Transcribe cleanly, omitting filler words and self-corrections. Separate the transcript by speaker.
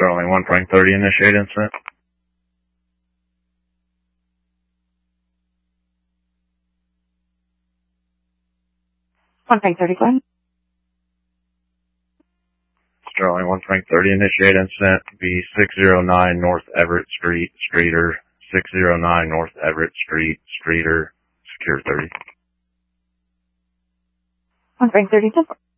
Speaker 1: Sterling 1 Frank 30, initiate incident.
Speaker 2: One Frank 30, go ahead.
Speaker 1: Sterling 1 Frank 30, initiate incident. Be 609 North Everett Street, Streeter. 609 North Everett Street, Streeter. Secure 30.
Speaker 2: One Frank 30, 10.